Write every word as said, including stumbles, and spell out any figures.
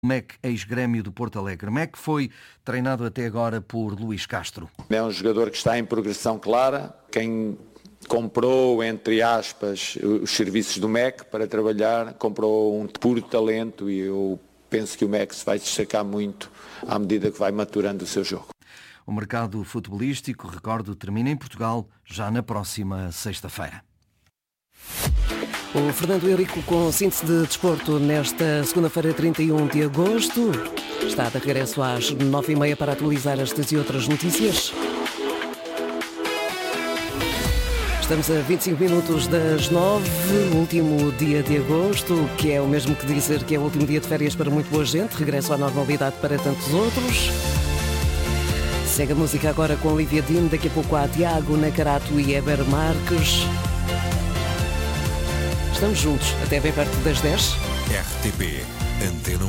Mec, ex-grêmio do Porto Alegre. Mec foi treinado até agora por Luís Castro. É um jogador que está em progressão clara. Quem comprou, entre aspas, os serviços do Mec para trabalhar, comprou um puro talento e eu penso que o Mec se vai destacar muito à medida que vai maturando o seu jogo. O mercado futebolístico, recordo, termina em Portugal já na próxima sexta-feira. O Fernando Henrique com síntese de desporto nesta segunda-feira, trinta e um de agosto. Está de regresso às nove e meia para atualizar estas e outras notícias. Estamos a vinte e cinco minutos das nove, último dia de agosto, que é o mesmo que dizer que é o último dia de férias para muito boa gente, regresso à normalidade para tantos outros. Segue a música agora com Olivia Dean, daqui a pouco há Tiago Nacarato e Eber Marques. Estamos juntos até bem perto das dez. R T P Antena um.